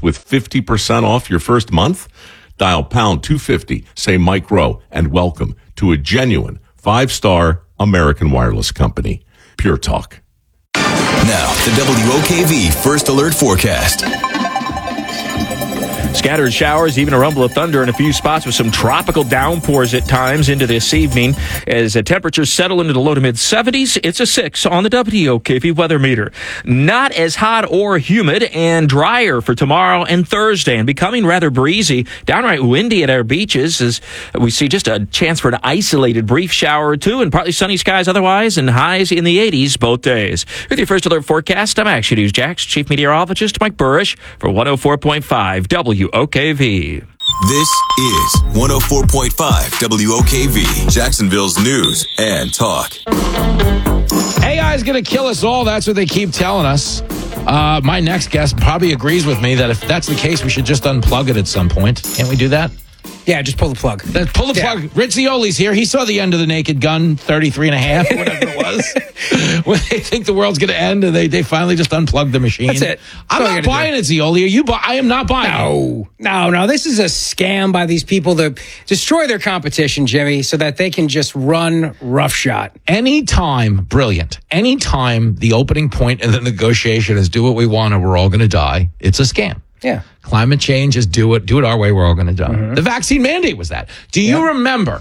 with 50% off your first month? Dial pound 250, say Mike Rowe, and welcome to a genuine 5-star American wireless company. Pure Talk. Now, the WOKV First Alert Forecast. Scattered showers, even a rumble of thunder in a few spots with some tropical downpours at times into this evening. As the temperatures settle into the low to mid 70s, it's a 6 on the WOKV weather meter. Not as hot or humid and drier for tomorrow and Thursday, and becoming rather breezy, downright windy at our beaches as we see just a chance for an isolated brief shower or two and partly sunny skies otherwise, and highs in the 80s both days. With your First Alert forecast, I'm Action News Jax Chief Meteorologist Mike Burrish for 104.5 WOKV. This is 104.5 WOKV, Jacksonville's news and talk. AI is going to kill us all. That's what they keep telling us. My next guest probably agrees with me that if that's the case, we should just unplug it at some point. Can't we do that? Yeah, just pull the plug. Pull the plug. Rich Zioli's here. He saw the end of the Naked Gun, 33 and a half, whatever it was. When they think the world's going to end, and they finally just unplugged the machine. That's it. I'm not buying it, Zioli. Are you? I am not buying it. No. This is a scam by these people to destroy their competition, Jimmy, so that they can just run roughshod. Anytime the opening point in the negotiation is do what we want or we're all going to die, it's a scam. Yeah. Climate change is do it our way, we're all going to die. Mm-hmm. The vaccine mandate was that. Do you remember,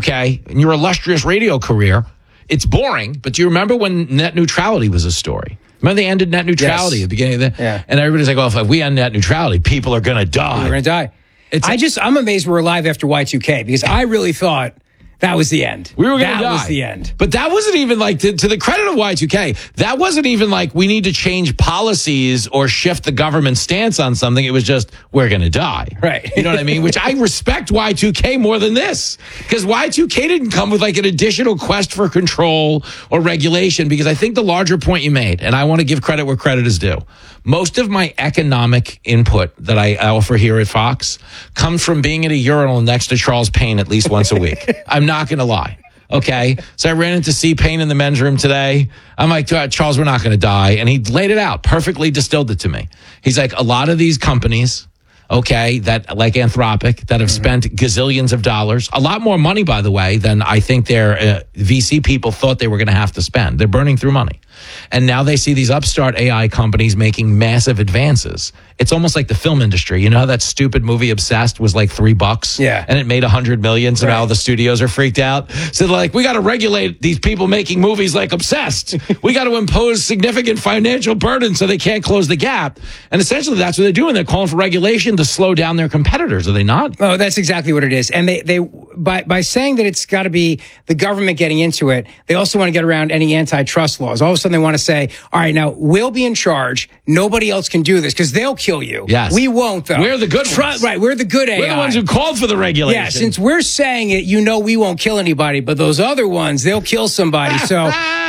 in your illustrious radio career, it's boring, but do you remember when net neutrality was a story? Remember they ended net neutrality at the beginning of the... Yeah. And everybody's like, well, if we end net neutrality, people are going to die. We're going to die. I'm amazed we're alive after Y2K because I really thought that was the end. We were going to die. That was the end. But that wasn't even like, to the credit of Y2K, that wasn't even like we need to change policies or shift the government stance on something. It was just, we're going to die. Right. You know what I mean? Which I respect Y2K more than this. Because Y2K didn't come with like an additional quest for control or regulation, because I think the larger point you made, and I want to give credit where credit is due, most of my economic input that I offer here at Fox comes from being at a urinal next to Charles Payne at least once a week. I'm not going to lie. Okay. So I ran into C. Payne in the men's room today. I'm like, Charles, we're not going to die. And he laid it out, perfectly distilled it to me. He's like, a lot of these companies, that like Anthropic, that have spent gazillions of dollars, a lot more money, by the way, than I think their VC people thought they were going to have to spend. They're burning through money. And now they see these upstart AI companies making massive advances. It's almost like the film industry. You know how that stupid movie Obsessed was like $3? Yeah. And it made $100 million. So now the studios are freaked out. So they're like, we got to regulate these people making movies like Obsessed. We got to impose significant financial burden so they can't close the gap. And essentially that's what they're doing. They're calling for regulation to slow down their competitors. Are they not? Oh, that's exactly what it is. And they by saying that it's got to be the government getting into it, they also want to get around any antitrust laws. All of a sudden they want to say, all right, now we'll be in charge. Nobody else can do this because they'll kill you. Yes. We won't, though. We're the good ones. Right. We're the good AI. We're the ones who called for the regulation. Yeah, since we're saying it, we won't kill anybody, but those other ones, they'll kill somebody. So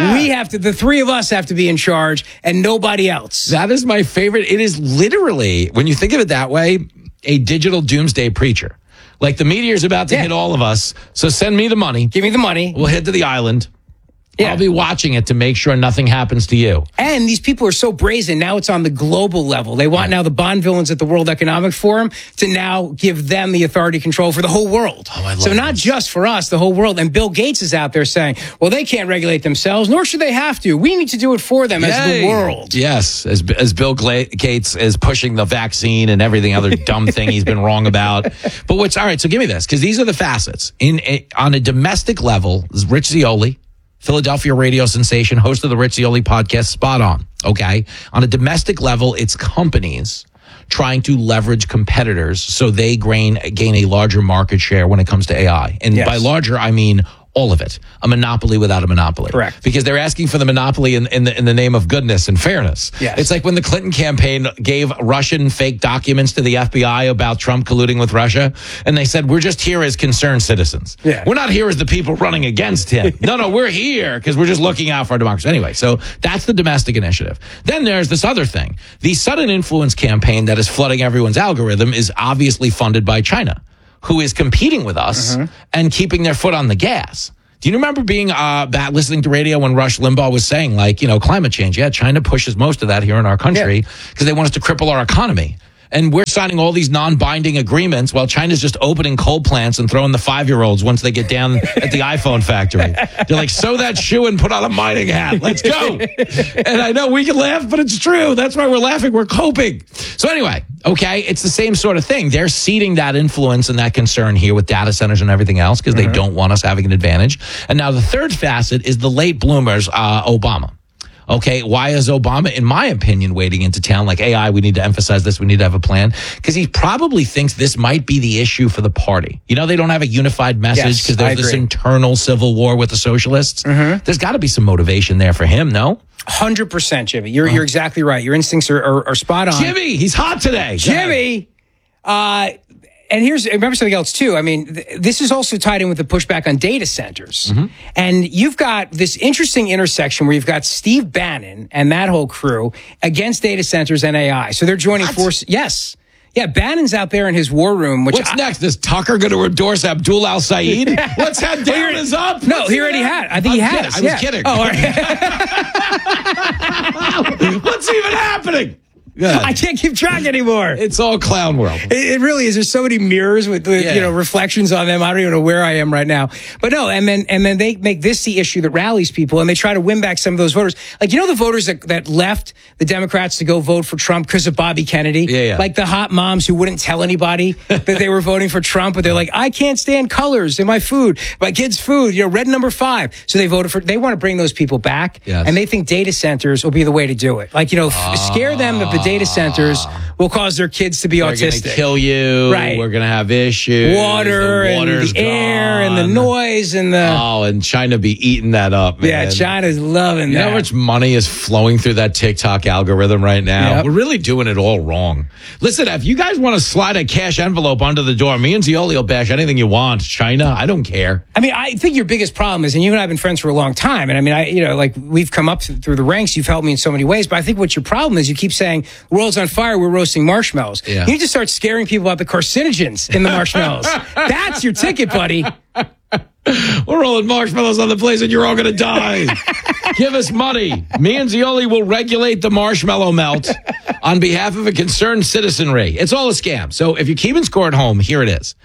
the three of us have to be in charge and nobody else. That is my favorite. It is literally, when you think of it that way, a digital doomsday preacher. Like the meteor's about to hit all of us, so send me the money. Give me the money. We'll head to the island. Yeah. I'll be watching it to make sure nothing happens to you. And these people are so brazen. Now it's on the global level. They want now the Bond villains at the World Economic Forum to now give them the authority control for the whole world. Oh, I love so not this. just for us, the whole world. And Bill Gates is out there saying, well, they can't regulate themselves, nor should they have to. We need to do it for them as the world. Yes, as Bill Gates is pushing the vaccine and everything other dumb thing he's been wrong about. But all right, so give me this, because these are the facets. On a domestic level, Rich Zioli, Philadelphia radio sensation, host of the Rich Zioli podcast, spot on, okay? On a domestic level, it's companies trying to leverage competitors so they gain a larger market share when it comes to AI. And by larger, I mean all of it. A monopoly without a monopoly. Correct. Because they're asking for the monopoly in the name of goodness and fairness. Yes. It's like when the Clinton campaign gave Russian fake documents to the FBI about Trump colluding with Russia, and they said, we're just here as concerned citizens. Yeah. We're not here as the people running against him. No, we're here because we're just looking out for our democracy. Anyway, so that's the domestic initiative. Then there's this other thing. The sudden influence campaign that is flooding everyone's algorithm is obviously funded by China, who is competing with us and keeping their foot on the gas. Do you remember being listening to radio when Rush Limbaugh was saying, climate change? Yeah, China pushes most of that here in our country because they want us to cripple our economy. And we're signing all these non-binding agreements while China's just opening coal plants and throwing the 5-year-olds once they get down at the iPhone factory. They're like, sew that shoe and put on a mining hat. Let's go. And I know we can laugh, but it's true. That's why we're laughing. We're coping. So anyway, okay, it's the same sort of thing. They're ceding that influence and that concern here with data centers and everything else because they don't want us having an advantage. And now the third facet is the late bloomers, Obama. Okay, why is Obama, in my opinion, wading into town like AI? We need to emphasize this. We need to have a plan because he probably thinks this might be the issue for the party. You know, they don't have a unified message because there's this internal civil war with the socialists. There's got to be some motivation there for him, no? 100%, Jimmy. You're exactly right. Your instincts are spot on. Jimmy, he's hot today. Jimmy, and remember something else too. I mean, this is also tied in with the pushback on data centers. And you've got this interesting intersection where you've got Steve Bannon and that whole crew against data centers and AI. So they're joining forces. Yes. Yeah, Bannon's out there in his war room. What's next? Is Tucker going to endorse Abdul Al-Sayed? What's that down is up? No, he already had. I think he has. I was kidding. Oh, all right. What's even happening? I can't keep track anymore. It's all clown world. It really is. There's so many mirrors with reflections on them. I don't even know where I am right now. But no, and then they make this the issue that rallies people, and they try to win back some of those voters. Like, you know, the voters that left the Democrats to go vote for Trump because of Bobby Kennedy? Yeah. Like the hot moms who wouldn't tell anybody that they were voting for Trump, but they're like, I can't stand colors in my food, my kids' food, red number 5. So they voted they want to bring those people back, and they think data centers will be the way to do it. Like, scare them that the data centers will cause their kids to be autistic. We're going to kill you. Right. We're going to have issues. Water and the air and the noise and the... Oh, and China be eating that up, man. Yeah, China's loving that. You know how much money is flowing through that TikTok algorithm right now? Yep. We're really doing it all wrong. Listen, if you guys want to slide a cash envelope under the door, me and Zioli will bash anything you want. China, I don't care. I mean, I think your biggest problem is, and you and I have been friends for a long time, and I mean, we've come up through the ranks. You've helped me in so many ways, but I think what your problem is, you keep saying, the world's on fire, we're roasting marshmallows. Yeah. You need to start scaring people about the carcinogens in the marshmallows. That's your ticket, buddy. We're rolling marshmallows on the place and you're all going to die. Give us money. Me and Zioli will regulate the marshmallow melt on behalf of a concerned citizenry. It's all a scam. So if you're keeping score at home, here it is.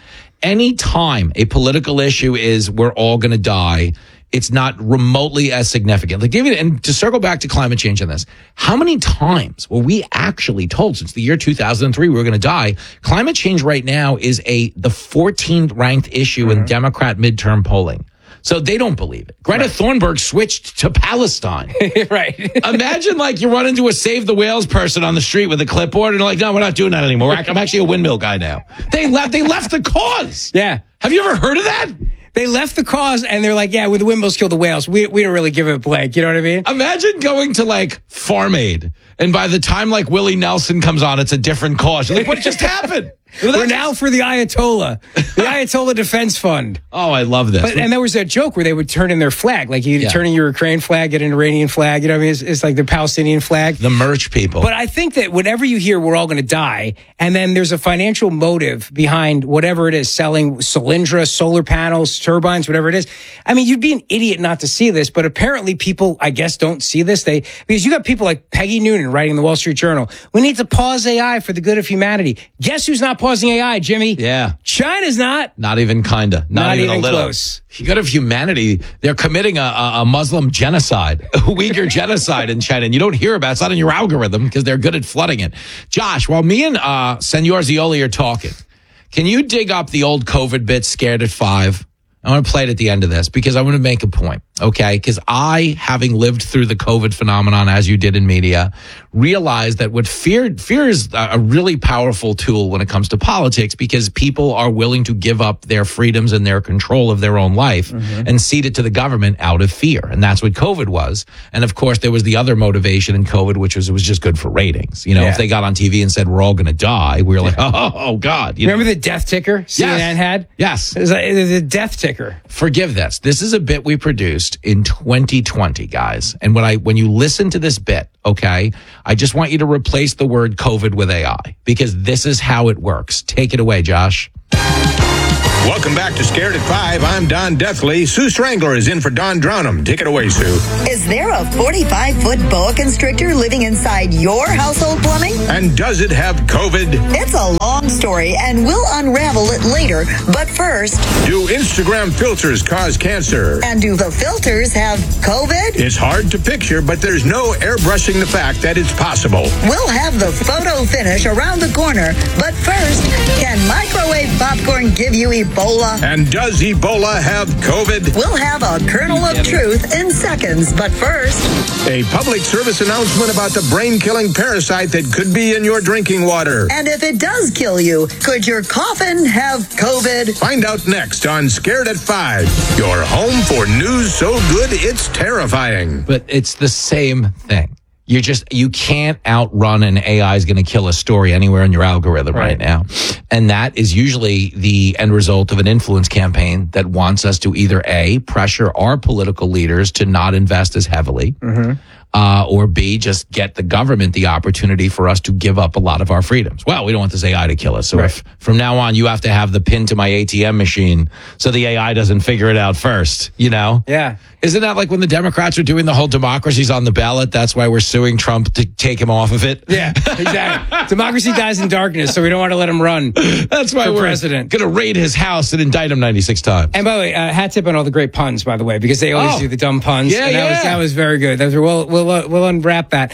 Anytime a political issue is we're all going to die, it's not remotely as significant. Like, David, and to circle back to climate change on this, how many times were we actually told since the year 2003 we were going to die? Climate change right now is the 14th ranked issue in Democrat midterm polling. So they don't believe it. Greta Thunberg switched to Palestine. Right. Imagine you run into a Save the Whales person on the street with a clipboard and they're like, no, we're not doing that anymore. I'm actually a windmill guy now. They left the cause. Yeah. Have you ever heard of that? They left the cause and they're like, yeah, the windmills kill the whales. We don't really give it a blank. You know what I mean? Imagine going to Farm Aid and by the time Willie Nelson comes on, it's a different cause. You're like, what just happened? We're now for the Ayatollah, the Ayatollah Defense Fund. Oh, I love this. And there was that joke where they would turn in their flag. Like you turn in your Ukraine flag, get an Iranian flag. You know what I mean? It's like the Palestinian flag. The merch people. But I think that whenever you hear we're all going to die, and then there's a financial motive behind whatever it is, selling Solyndra, solar panels, turbines, whatever it is. I mean, you'd be an idiot not to see this, but apparently people, I guess, don't see this. Because you got people like Peggy Noonan writing in the Wall Street Journal. We need to pause AI for the good of humanity. Guess who's not pausing AI, Jimmy? Yeah. China's not. Not even kinda. Not even a little. Close. Good of humanity. They're committing a Muslim genocide, a Uyghur genocide in China. And you don't hear about it. It's not in your algorithm because they're good at flooding it. Josh, while me and Senor Zioli are talking, can you dig up the old COVID bit, Scared at 5? I want to play it at the end of this because I want to make a point, okay? Because I, having lived through the COVID phenomenon as you did in media, realized that fear is a really powerful tool when it comes to politics because people are willing to give up their freedoms and their control of their own life and cede it to the government out of fear. And that's what COVID was. And of course, there was the other motivation in COVID, which was it was just good for ratings. If they got on TV and said, we're all going to die, we were like, oh God. Remember the death ticker CNN had? Yes. It was like the death ticker. Forgive this. This is a bit we produced in 2020, guys. And when you listen to this bit, okay, I just want you to replace the word COVID with AI because this is how it works. Take it away, Josh. Welcome back to Scared at 5. I'm Don Deathley. Sue Strangler is in for Don Drownham. Take it away, Sue. Is there a 45-foot boa constrictor living inside your household plumbing? And does it have COVID? It's a long story, and we'll unravel it later. But first, Do Instagram filters cause cancer? and do the filters have COVID? It's hard to picture, but there's no airbrushing the fact that it's possible. We'll have the photo finish around the corner. But first, can microwave popcorn give you Ebola? And does Ebola have COVID? We'll have a kernel of truth in seconds. But first, A public service announcement about the brain-killing parasite that could be in your drinking water. and if it does kill you, could your coffin have COVID? Find out next on Scared at 5. Your home for news so good it's terrifying. But it's the same thing. You can't outrun an AI is going to kill a story anywhere in your algorithm right now. And that is usually the end result of an influence campaign that wants us to either A, pressure our political leaders to not invest as heavily, or B, just get the government the opportunity for us to give up a lot of our freedoms. Well, we don't want this AI to kill us. So if from now on you have to have the pin to my ATM machine so the AI doesn't figure it out first, you know? Yeah. Isn't that like when the Democrats are doing the whole democracy's on the ballot? That's why we're suing Trump to take him off of it. Yeah, exactly. Democracy dies in darkness, so we don't want to let him run. That's why for we're president. going to raid his house and indict him 96 times. And by the way, hat tip on all the great puns, by the way, because they always do the dumb puns. Yeah, and that was very good. We'll unwrap that.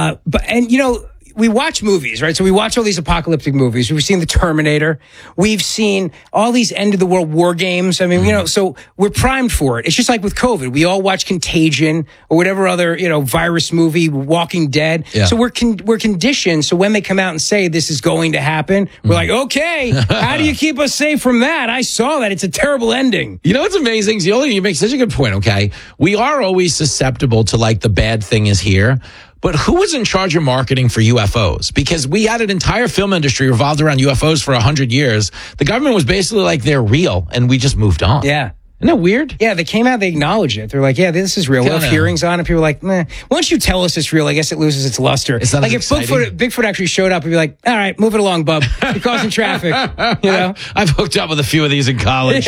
We watch movies, right? So we watch all these apocalyptic movies. We've seen The Terminator. We've seen all these end of the world war games. I mean, so we're primed for it. It's just like with COVID. We all watch Contagion or whatever other, virus movie, Walking Dead. Yeah. So we're conditioned. So when they come out and say this is going to happen, we're like, okay, how do you keep us safe from that? I saw that. It's a terrible ending. You know what's amazing? Zioli, you make such a good point, okay? We are always susceptible to like the bad thing is here. But who was in charge of marketing for UFOs? Because we had an entire film industry revolved around UFOs for 100 years. The government was basically like, they're real, and we just moved on. Yeah. Isn't that weird? Yeah, they came out, they acknowledged it. They're like, yeah, this is real. We'll have hearings on it. People are like, meh. Once you tell us it's real, I guess it loses its luster. It's not like as if exciting. Bigfoot actually showed up, we'd be like, all right, move it along, bub. You're causing traffic. I've hooked up with a few of these in college.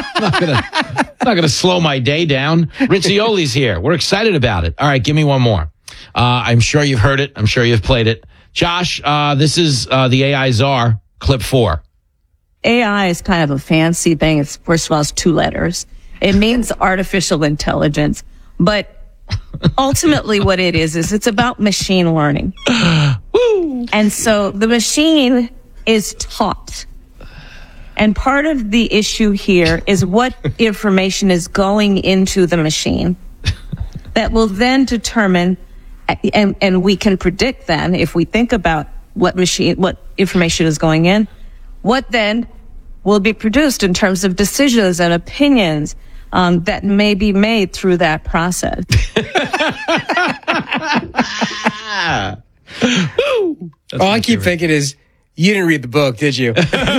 not gonna slow my day down. Rich Zioli's here. We're excited about it. All right, give me one more. I'm sure you've heard it. I'm sure you've played it. Josh, this is the AI czar, clip 4. AI is kind of a fancy thing. It's, first of all, it's 2 letters. It means artificial intelligence. But ultimately what it is it's about machine learning. And so the machine is taught. And part of the issue here is what information is going into the machine that will then determine, and we can predict then, if we think about what information is going in, what then will be produced in terms of decisions and opinions that may be made through that process. All I keep thinking is, you didn't read the book, did you?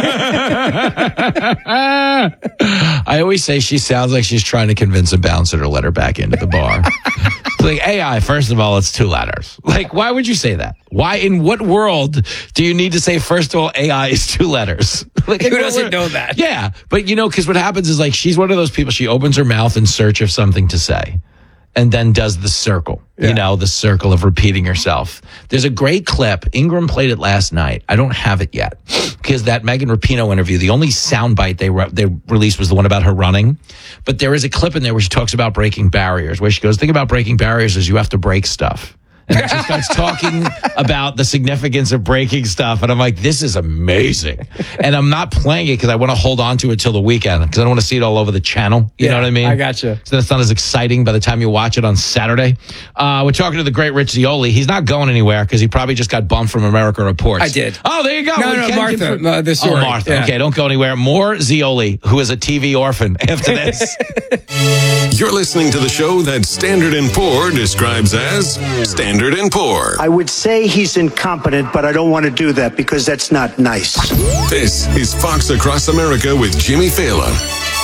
I always say she sounds like she's trying to convince a bouncer to let her back into the bar. Like, AI, first of all, it's 2 letters. Like, why would you say that? Why, in what world do you need to say, first of all, AI is 2 letters? Like, Who doesn't know that? Yeah. But, because what happens is, like, she's one of those people, she opens her mouth in search of something to say. And then does the circle, the circle of repeating herself. There's a great clip. Ingram played it last night. I don't have it yet because that Megan Rapinoe interview, the only soundbite they released was the one about her running. But there is a clip in there where she talks about breaking barriers, where she goes, think about breaking barriers as you have to break stuff. And then she starts talking about the significance of breaking stuff. And I'm like, this is amazing. And I'm not playing it because I want to hold on to it till the weekend because I don't want to see it all over the channel. You know what I mean? I gotcha. So that's not as exciting by the time you watch it on Saturday. We're talking to the great Rich Zioli. He's not going anywhere because he probably just got bumped from America Reports. I did. Oh, there you go. No, Martha. The story. Oh, Martha. Yeah. Okay, don't go anywhere. More Zioli, who is a TV orphan after this. You're listening to the show that Standard & Poor describes as Standard & Poor. I would say he's incompetent, but I don't want to do that because that's not nice. This is Fox Across America with Jimmy Fallon.